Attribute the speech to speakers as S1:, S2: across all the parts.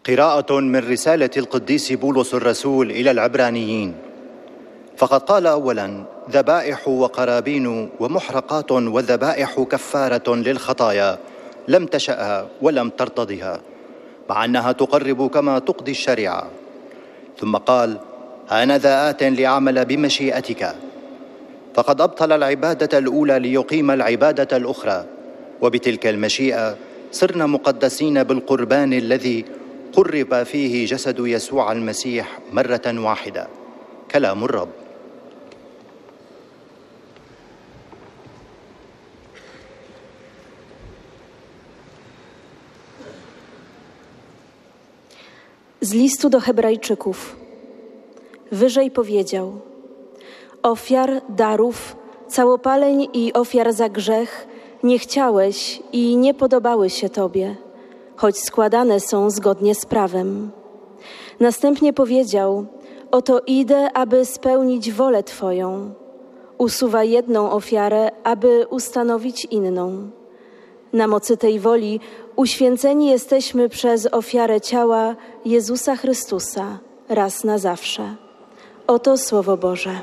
S1: قراءة من رسالة القديس بولس الرسول إلى العبرانيين. فقد قال أولاً: ذبائح وقرابين ومحرقات وذبائح كفارة للخطايا لم تشأها ولم ترتضها، مع أنها تقرب كما تقضي الشريعة. ثم قال: أنا ذا آت لأعمل بمشيئتك. فقد أبطل العبادة الأولى ليقيم العبادة الأخرى، وبتلك المشيئة صرنا مقدسين بالقربان الذي قرب فيه جسد يسوع المسيح مرة واحدة. كلام الرب.
S2: Z listu do Hebrajczyków. Wyżej powiedział: ofiar, darów, całopaleń i ofiar za grzech nie chciałeś i nie podobały się Tobie, choć składane są zgodnie z prawem. Następnie powiedział: oto idę, aby spełnić wolę Twoją. Usuwaj jedną ofiarę, aby ustanowić inną. Na mocy tej woli uświęceni jesteśmy przez ofiarę ciała Jezusa Chrystusa raz na zawsze. Oto Słowo Boże.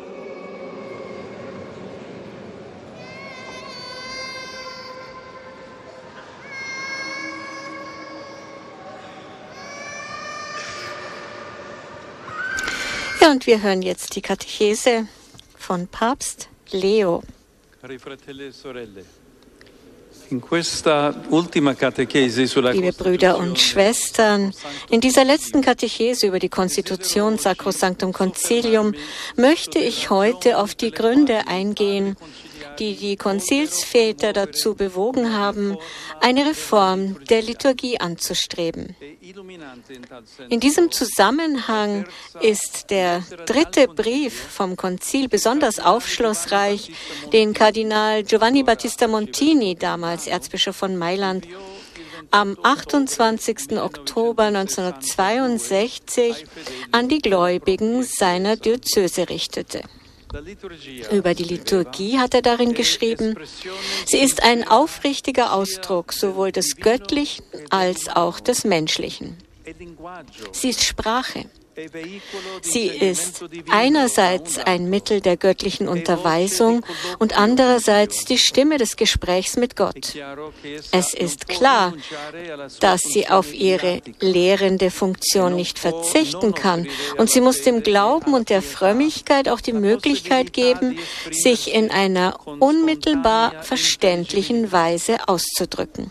S3: Ja, und wir hören jetzt die Katechese von Papst Leo.
S4: Cari fratelli e sorelle, in questa ultima catechesi sulla
S3: Liebe Brüder und Schwestern, in dieser letzten Katechese über die Konstitution Sacrosanctum Concilium möchte ich heute auf die Gründe eingehen, die die Konzilsväter dazu bewogen haben, eine Reform der Liturgie anzustreben. In diesem Zusammenhang ist der dritte Brief vom Konzil besonders aufschlussreich, den Kardinal Giovanni Battista Montini, damals Erzbischof von Mailand, am 28. Oktober 1962 an die Gläubigen seiner Diözese richtete. Über die Liturgie hat er darin geschrieben: sie ist ein aufrichtiger Ausdruck sowohl des Göttlichen als auch des Menschlichen. Sie ist Sprache. Sie ist einerseits ein Mittel der göttlichen Unterweisung und andererseits die Stimme des Gesprächs mit Gott. Es ist klar, dass sie auf ihre lehrende Funktion nicht verzichten kann und sie muss dem Glauben und der Frömmigkeit auch die Möglichkeit geben, sich in einer unmittelbar verständlichen Weise auszudrücken.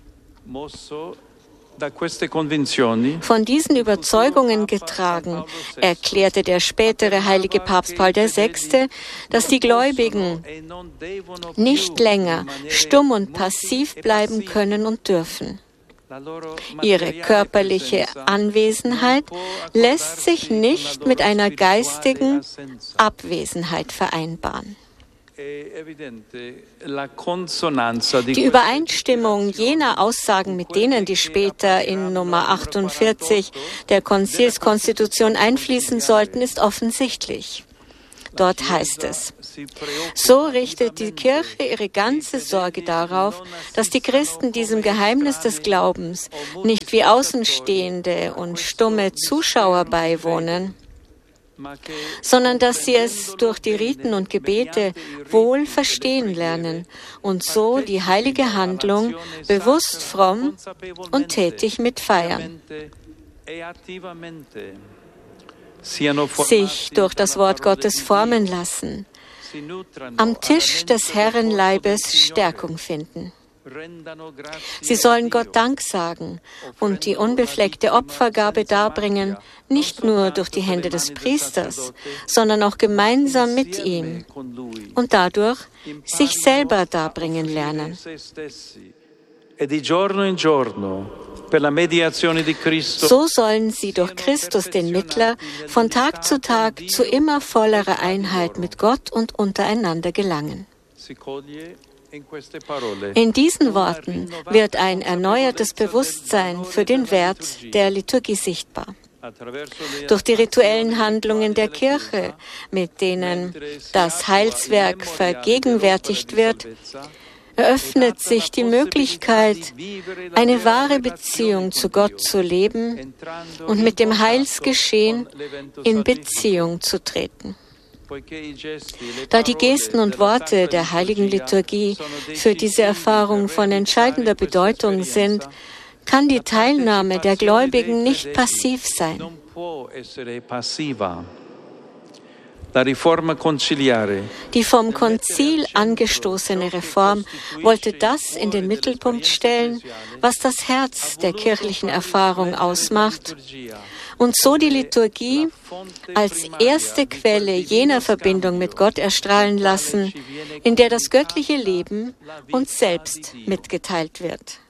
S3: Von diesen Überzeugungen getragen, erklärte der spätere heilige Papst Paul VI., dass die Gläubigen nicht länger stumm und passiv bleiben können und dürfen. Ihre körperliche Anwesenheit lässt sich nicht mit einer geistigen Abwesenheit vereinbaren. Die Übereinstimmung jener Aussagen mit denen, die später in Nummer 48 der Konzilskonstitution einfließen sollten, ist offensichtlich. Dort heißt es: so richtet die Kirche ihre ganze Sorge darauf, dass die Christen diesem Geheimnis des Glaubens nicht wie Außenstehende und stumme Zuschauer beiwohnen, sondern dass sie es durch die Riten und Gebete wohl verstehen lernen und so die heilige Handlung bewusst, fromm und tätig mitfeiern. Sich durch das Wort Gottes formen lassen, am Tisch des Herrenleibes Stärkung finden. Sie sollen Gott Dank sagen und die unbefleckte Opfergabe darbringen, nicht nur durch die Hände des Priesters, sondern auch gemeinsam mit ihm und dadurch sich selber darbringen lernen. So sollen sie durch Christus, den Mittler, von Tag zu Tag zu immer vollerer Einheit mit Gott und untereinander gelangen. In diesen Worten wird ein erneuertes Bewusstsein für den Wert der Liturgie sichtbar. Durch die rituellen Handlungen der Kirche, mit denen das Heilswerk vergegenwärtigt wird, eröffnet sich die Möglichkeit, eine wahre Beziehung zu Gott zu leben und mit dem Heilsgeschehen in Beziehung zu treten. Da die Gesten und Worte der heiligen Liturgie für diese Erfahrung von entscheidender Bedeutung sind, kann die Teilnahme der Gläubigen nicht passiv sein. Die vom Konzil angestoßene Reform wollte das in den Mittelpunkt stellen, was das Herz der kirchlichen Erfahrung ausmacht, und so die Liturgie als erste Quelle jener Verbindung mit Gott erstrahlen lassen, in der das göttliche Leben uns selbst mitgeteilt wird.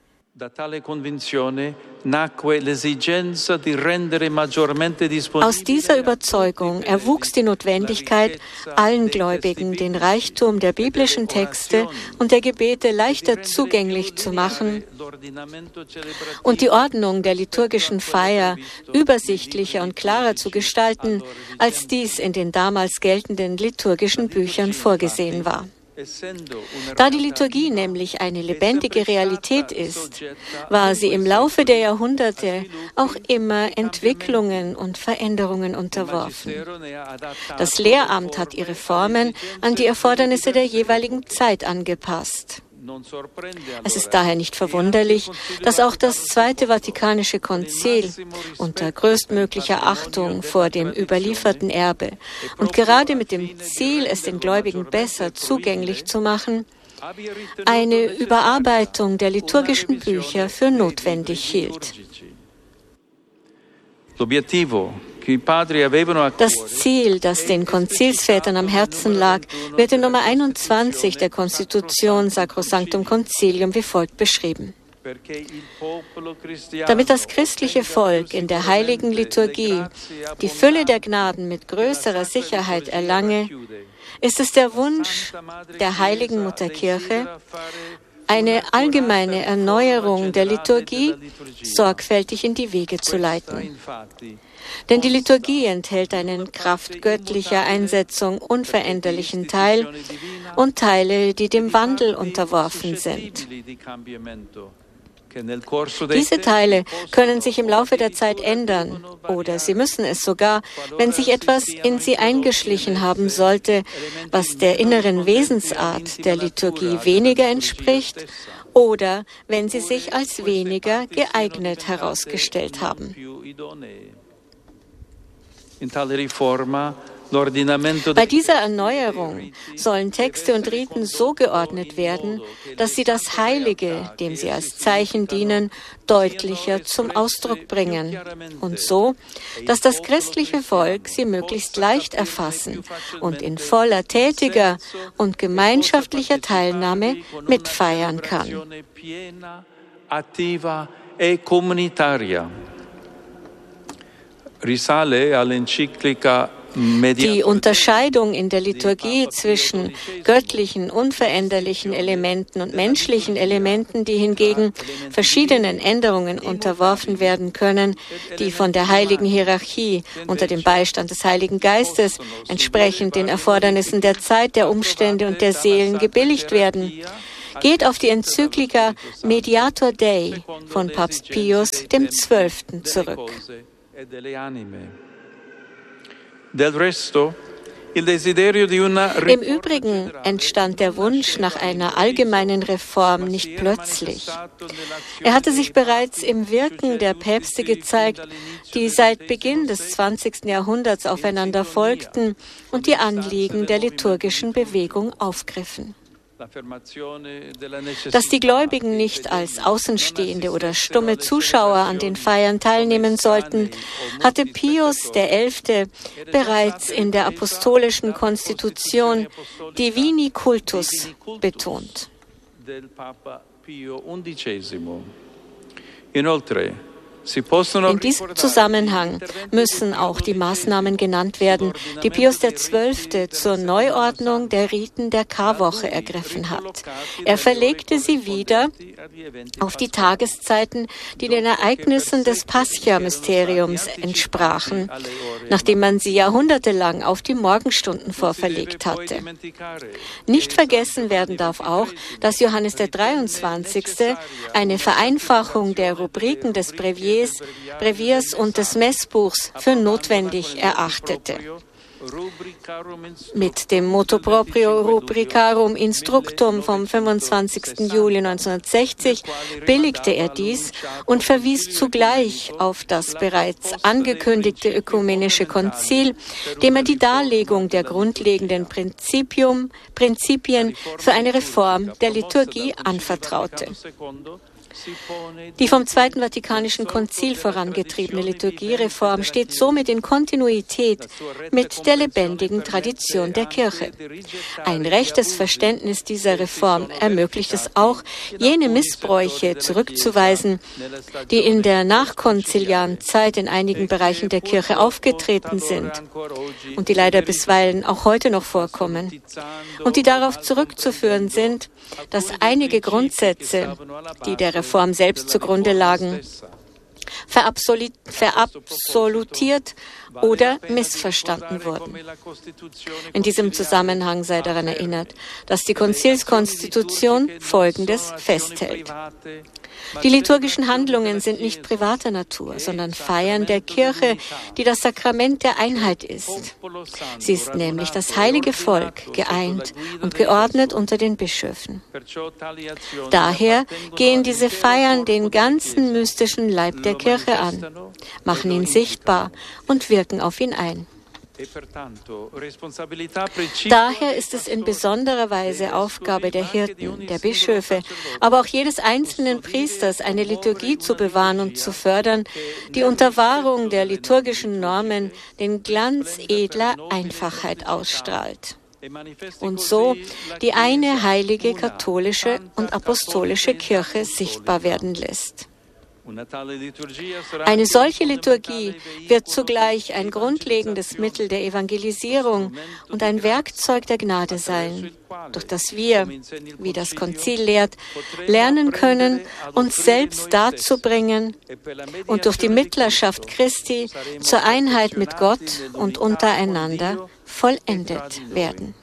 S3: Aus dieser Überzeugung erwuchs die Notwendigkeit, allen Gläubigen den Reichtum der biblischen Texte und der Gebete leichter zugänglich zu machen und die Ordnung der liturgischen Feier übersichtlicher und klarer zu gestalten, als dies in den damals geltenden liturgischen Büchern vorgesehen war. Da die Liturgie nämlich eine lebendige Realität ist, war sie im Laufe der Jahrhunderte auch immer Entwicklungen und Veränderungen unterworfen. Das Lehramt hat ihre Formen an die Erfordernisse der jeweiligen Zeit angepasst. Es ist daher nicht verwunderlich, dass auch das Zweite Vatikanische Konzil unter größtmöglicher Achtung vor dem überlieferten Erbe und gerade mit dem Ziel, es den Gläubigen besser zugänglich zu machen, eine Überarbeitung der liturgischen Bücher für notwendig hielt. Das Ziel, das den Konzilsvätern am Herzen lag, wird in Nummer 21 der Konstitution Sacrosanctum Concilium wie folgt beschrieben. Damit das christliche Volk in der heiligen Liturgie die Fülle der Gnaden mit größerer Sicherheit erlange, ist es der Wunsch der heiligen Mutterkirche, eine allgemeine Erneuerung der Liturgie sorgfältig in die Wege zu leiten. Denn die Liturgie enthält einen Kraft göttlicher Einsetzung unveränderlichen Teil und Teile, die dem Wandel unterworfen sind. Diese Teile können sich im Laufe der Zeit ändern oder sie müssen es sogar, wenn sich etwas in sie eingeschlichen haben sollte, was der inneren Wesensart der Liturgie weniger entspricht oder wenn sie sich als weniger geeignet herausgestellt haben. Bei dieser Erneuerung sollen Texte und Riten so geordnet werden, dass sie das Heilige, dem sie als Zeichen dienen, deutlicher zum Ausdruck bringen und so, dass das christliche Volk sie möglichst leicht erfassen und in voller tätiger und gemeinschaftlicher Teilnahme mitfeiern kann. Die Unterscheidung in der Liturgie zwischen göttlichen, unveränderlichen Elementen und menschlichen Elementen, die hingegen verschiedenen Änderungen unterworfen werden können, die von der heiligen Hierarchie unter dem Beistand des Heiligen Geistes entsprechend den Erfordernissen der Zeit, der Umstände und der Seelen gebilligt werden, geht auf die Enzyklika Mediator Dei von Papst Pius XII. Zurück. Im Übrigen entstand der Wunsch nach einer allgemeinen Reform nicht plötzlich. Er hatte sich bereits im Wirken der Päpste gezeigt, die seit Beginn des 20. Jahrhunderts aufeinander folgten und die Anliegen der liturgischen Bewegung aufgriffen. Dass die Gläubigen nicht als Außenstehende oder stumme Zuschauer an den Feiern teilnehmen sollten, hatte Pius XI. Bereits in der apostolischen Konstitution Divini Cultus betont. In diesem Zusammenhang müssen auch die Maßnahmen genannt werden, die Pius XII. Zur Neuordnung der Riten der Karwoche ergriffen hat. Er verlegte sie wieder auf die Tageszeiten, die den Ereignissen des Pascha-Mysteriums entsprachen, nachdem man sie jahrhundertelang auf die Morgenstunden vorverlegt hatte. Nicht vergessen werden darf auch, dass Johannes der 23. eine Vereinfachung der Rubriken des Breviers und des Messbuchs für notwendig erachtete. Mit dem Motu proprio Rubricarum Instructum vom 25. Juli 1960 billigte er dies und verwies zugleich auf das bereits angekündigte Ökumenische Konzil, dem er die Darlegung der grundlegenden Prinzipien für eine Reform der Liturgie anvertraute. Die vom Zweiten Vatikanischen Konzil vorangetriebene Liturgiereform steht somit in Kontinuität mit der lebendigen Tradition der Kirche. Ein rechtes Verständnis dieser Reform ermöglicht es auch, jene Missbräuche zurückzuweisen, die in der nachkonziliaren Zeit in einigen Bereichen der Kirche aufgetreten sind und die leider bisweilen auch heute noch vorkommen und die darauf zurückzuführen sind, dass einige Grundsätze, die der Reform selbst zugrunde lagen, verabsolutiert oder missverstanden wurden. In diesem Zusammenhang sei daran erinnert, dass die Konzilskonstitution Folgendes festhält. Die liturgischen Handlungen sind nicht privater Natur, sondern Feiern der Kirche, die das Sakrament der Einheit ist. Sie ist nämlich das heilige Volk, geeint und geordnet unter den Bischöfen. Daher gehen diese Feiern den ganzen mystischen Leib der Kirche an, machen ihn sichtbar und wirken auf ihn ein. Daher ist es in besonderer Weise Aufgabe der Hirten, der Bischöfe, aber auch jedes einzelnen Priesters, eine Liturgie zu bewahren und zu fördern, die unter Wahrung der liturgischen Normen den Glanz edler Einfachheit ausstrahlt und so die eine heilige katholische und apostolische Kirche sichtbar werden lässt. Eine solche Liturgie wird zugleich ein grundlegendes Mittel der Evangelisierung und ein Werkzeug der Gnade sein, durch das wir, wie das Konzil lehrt, lernen können, uns selbst dazu bringen und durch die Mittlerschaft Christi zur Einheit mit Gott und untereinander vollendet werden.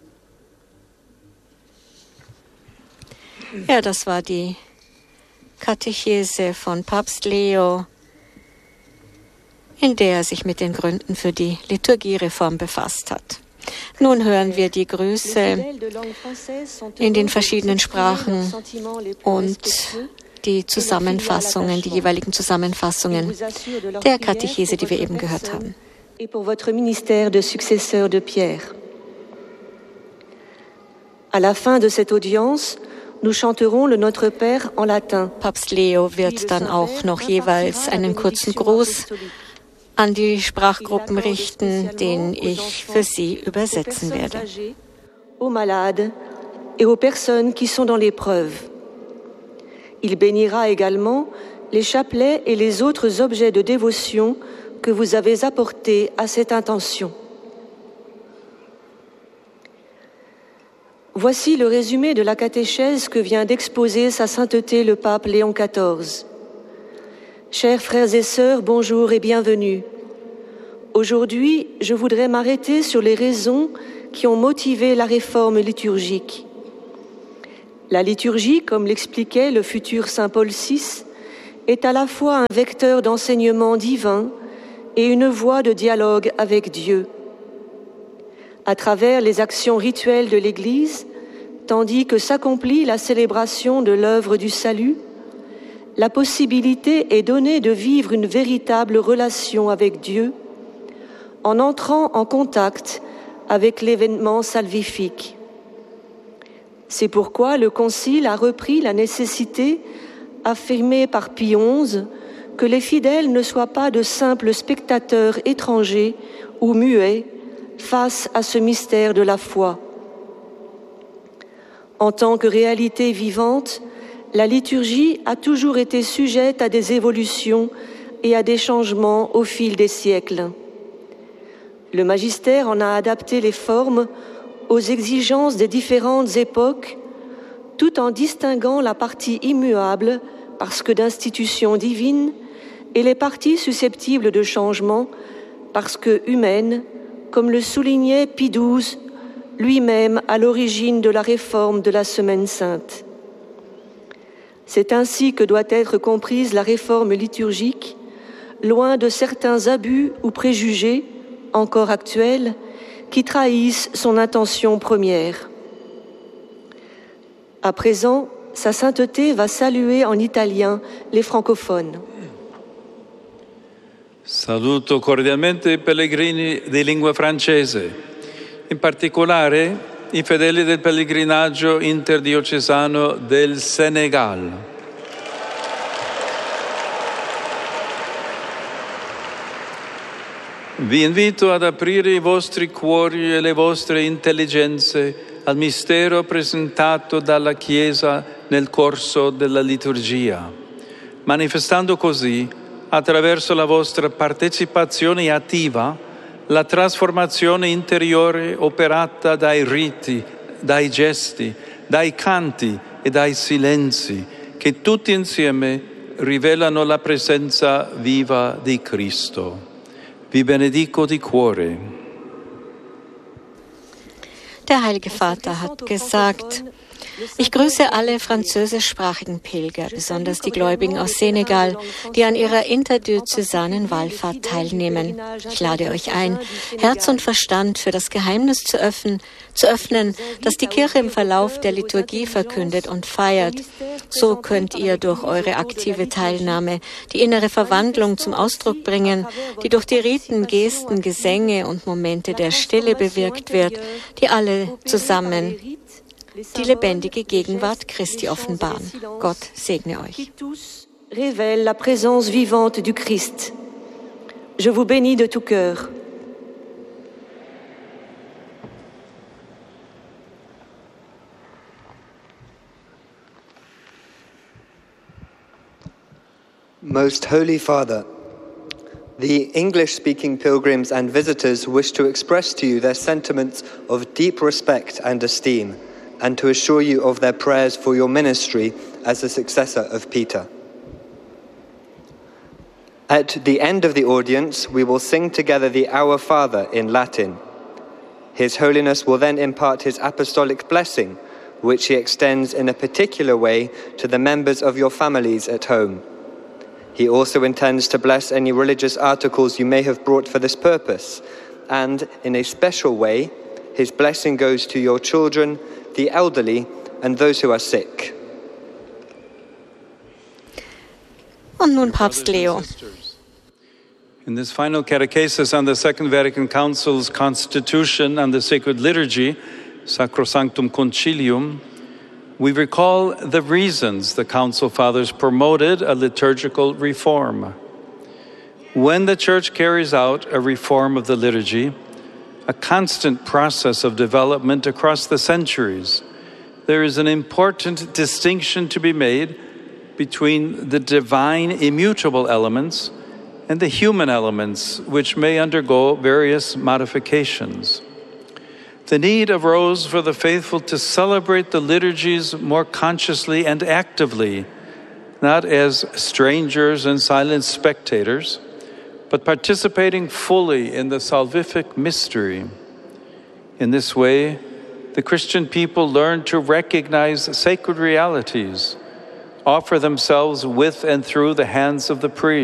S3: Ja, das war die Katechese von Papst Leo, in der er sich mit den Gründen für die Liturgiereform befasst hat. Nun hören wir die Grüße in den verschiedenen Sprachen und die Zusammenfassungen, die jeweiligen Zusammenfassungen der Katechese, die wir eben gehört haben.
S5: Et pour votre ministère de successeur de Pierre. À la fin de cette audience, nous chanterons le Notre Père en latin.
S3: Papst Leo wird dann auch noch jeweils einen kurzen Gruß an die Sprachgruppen richten, den ich für Sie übersetzen werde.
S5: Aux malades et aux personnes qui sont dans l'épreuve. Il bénira également les chapelets et les autres objets de dévotion que vous avez apportés à cette intention. Voici le résumé de la catéchèse que vient d'exposer Sa Sainteté le Pape Léon XIV. Chers frères et sœurs, bonjour et bienvenue. Aujourd'hui, je voudrais m'arrêter sur les raisons qui ont motivé la réforme liturgique. La liturgie, comme l'expliquait le futur Saint Paul VI, est à la fois un vecteur d'enseignement divin et une voie de dialogue avec Dieu. À travers les actions rituelles de l'Église, tandis que s'accomplit la célébration de l'œuvre du salut, la possibilité est donnée de vivre une véritable relation avec Dieu en entrant en contact avec l'événement salvifique. C'est pourquoi le Concile a repris la nécessité, affirmée par Pie XI, que les fidèles ne soient pas de simples spectateurs étrangers ou muets face à ce mystère de la foi. En tant que réalité vivante, la liturgie a toujours été sujette à des évolutions et à des changements au fil des siècles. Le magistère en a adapté les formes aux exigences des différentes époques, tout en distinguant la partie immuable, parce que d'institution divine, et les parties susceptibles de changement, parce que humaines, comme le soulignait Pie XII, lui-même à l'origine de la réforme de la Semaine sainte. C'est ainsi que doit être comprise la réforme liturgique, loin de certains abus ou préjugés, encore actuels, qui trahissent son intention première. À présent, Sa Sainteté va saluer en italien les francophones.
S4: Saluto cordialmente i pellegrini di lingua francese, in particolare i fedeli del pellegrinaggio interdiocesano del Senegal. Vi invito ad aprire i vostri cuori e le vostre intelligenze al mistero presentato dalla Chiesa nel corso della liturgia, manifestando così, attraverso la vostra partecipazione attiva, la trasformazione interiore operata dai riti, dai gesti, dai canti e dai silenzi, che tutti insieme rivelano la presenza viva di Cristo. Vi benedico di cuore.
S3: Der Heilige Vater hat gesagt: Ich grüße alle französischsprachigen Pilger, besonders die Gläubigen aus Senegal, die an ihrer interdiözesanen Wallfahrt teilnehmen. Ich lade euch ein, Herz und Verstand für das Geheimnis zu öffnen, das die Kirche im Verlauf der Liturgie verkündet und feiert. So könnt ihr durch eure aktive Teilnahme die innere Verwandlung zum Ausdruck bringen, die durch die Riten, Gesten, Gesänge und Momente der Stille bewirkt wird, die alle zusammen die lebendige Gegenwart Christi offenbaren. Gott segne euch.
S5: Révèle la présence vivante du Christ. Je vous bénis de tout cœur.
S6: Most Holy Father, the English-speaking pilgrims and visitors wish to express to you their sentiments of deep respect and esteem, and to assure you of their prayers for your ministry as a successor of Peter. At the end of the audience, we will sing together the Our Father in Latin. His Holiness will then impart his apostolic blessing, which he extends in a particular way to the members of your families at home. He also intends to bless any religious articles you may have brought for this purpose, and in a special way, his blessing goes to your children, the elderly, and those who are sick.
S3: Und nun Papst Leo.
S4: In this final catechesis on the Second Vatican Council's Constitution and the Sacred Liturgy, Sacrosanctum Concilium, we recall the reasons the Council Fathers promoted a liturgical reform. When the Church carries out a reform of the liturgy, a constant process of development across the centuries, there is an important distinction to be made between the divine immutable elements and the human elements, which may undergo various modifications. The need arose for the faithful to celebrate the liturgies more consciously and actively, not as strangers and silent spectators, but participating fully in the salvific mystery. In this way, the Christian people learn to recognize sacred realities, offer themselves with and through the hands of the priest,